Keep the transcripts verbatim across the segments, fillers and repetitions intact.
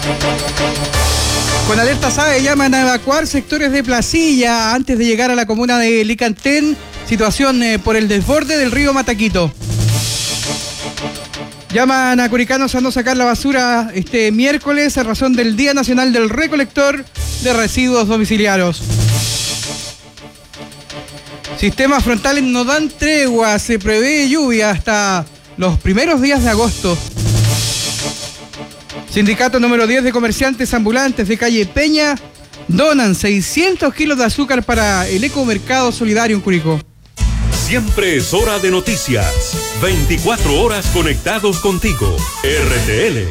Con alerta S A E llaman a evacuar sectores de Placilla antes de llegar a la comuna de Licantén. Situación eh, por el desborde del río Mataquito. Llaman a curicanos a no sacar la basura este miércoles a razón del Día Nacional del Recolector de Residuos Domiciliarios. Sistemas frontales no dan tregua, se prevé lluvia hasta los primeros días de agosto. Sindicato número diez de comerciantes ambulantes de calle Peña donan seiscientos kilos de azúcar para el ecomercado solidario en Curicó. Siempre es hora de noticias. veinticuatro horas conectados contigo. R T L.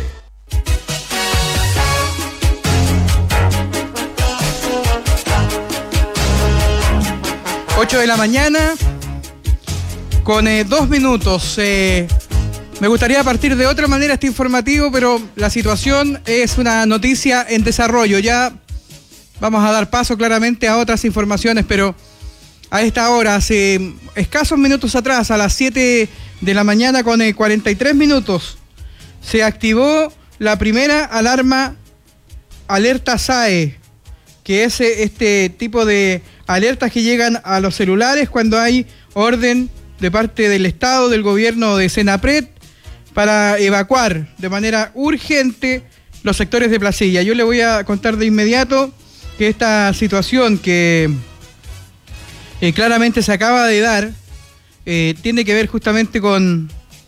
ocho de la mañana con eh, dos minutos. Eh, me gustaría partir de otra manera este informativo, pero la situación es una noticia en desarrollo. Ya vamos a dar paso claramente a otras informaciones, pero a esta hora, hace escasos minutos atrás, a las siete de la mañana con eh, cuarenta y tres minutos, se activó la primera alarma alerta S A E, que es eh, este tipo de alertas que llegan a los celulares cuando hay orden de parte del Estado, del gobierno de Senapred, para evacuar de manera urgente los sectores de Placilla. Yo le voy a contar de inmediato que esta situación que eh, claramente se acaba de dar eh, tiene que ver justamente con,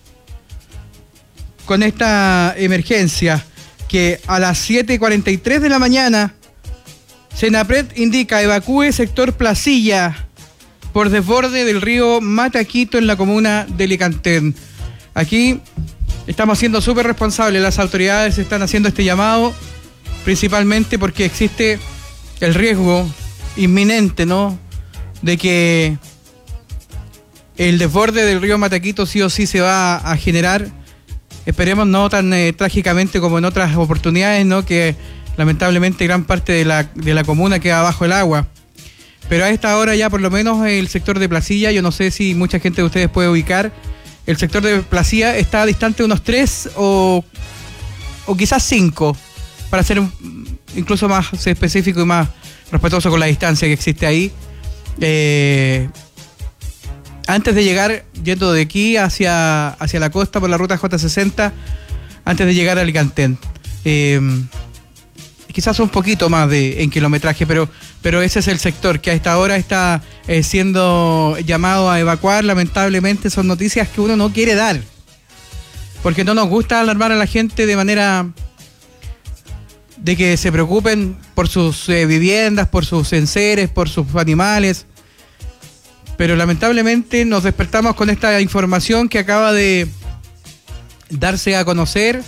con esta emergencia, que a las siete cuarenta y tres de la mañana Senapred indica evacúe sector Placilla por desborde del río Mataquito en la comuna de Licantén. Aquí estamos siendo súper responsables, las autoridades están haciendo este llamado principalmente porque existe el riesgo inminente, ¿no?, de que el desborde del río Mataquito sí o sí se va a generar. Esperemos no tan eh, trágicamente como en otras oportunidades, ¿no?, que lamentablemente gran parte de la, de la comuna queda bajo el agua. Pero a esta hora ya por lo menos el sector de Placilla, yo no sé si mucha gente de ustedes puede ubicar, el sector de Placilla está distante unos tres o, o quizás cinco, para ser incluso más específico y más respetuoso con la distancia que existe ahí. Eh, antes de llegar, yendo de aquí hacia, hacia la costa por la ruta J sesenta, antes de llegar a Licantén. Eh, quizás un poquito más de en kilometraje, pero, pero ese es el sector que a esta hora está eh, siendo llamado a evacuar. Lamentablemente son noticias que uno no quiere dar, porque no nos gusta alarmar a la gente de manera de que se preocupen por sus eh, viviendas, por sus enseres, por sus animales, pero lamentablemente nos despertamos con esta información que acaba de darse a conocer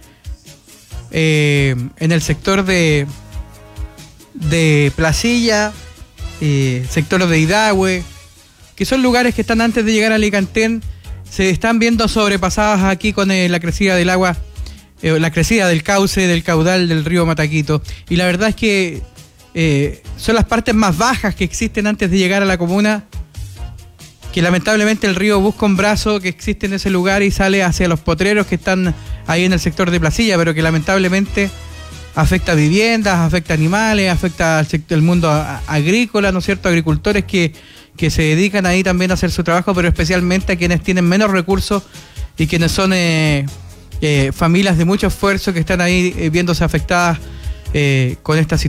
Eh, en el sector de de Placilla, eh, sector de Hidahue, que son lugares que están antes de llegar a Licantén, se están viendo sobrepasadas aquí con eh, la crecida del agua, eh, la crecida del cauce, del caudal del río Mataquito. Y la verdad es que eh, son las partes más bajas que existen antes de llegar a la comuna, que lamentablemente el río busca un brazo que existe en ese lugar y sale hacia los potreros que están ahí en el sector de Placilla, pero que lamentablemente afecta a viviendas, afecta a animales, afecta al sector, el mundo agrícola, ¿no es cierto?, agricultores que, que se dedican ahí también a hacer su trabajo, pero especialmente a quienes tienen menos recursos y quienes son eh, eh, familias de mucho esfuerzo que están ahí eh, viéndose afectadas eh, con esta situación.